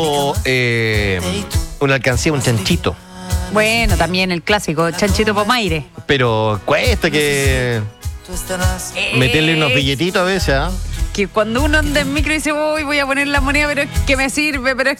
una alcancía, un chanchito. Bueno, también el clásico, chanchito pomaire. Pero cuesta que meterle unos billetitos a veces, ¿ah? Que cuando uno anda en micro y dice, voy a poner la moneda, pero es que me sirve, pero es